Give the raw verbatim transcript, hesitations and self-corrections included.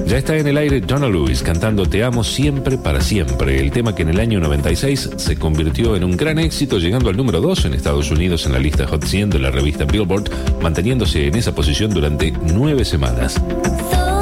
Ya está en el aire Donna Lewis cantando Te amo siempre para siempre, el tema que en el año noventa y seis se convirtió en un gran éxito, llegando al número dos en Estados Unidos en la lista Hot cien de la revista Billboard, manteniéndose en esa posición durante nueve semanas.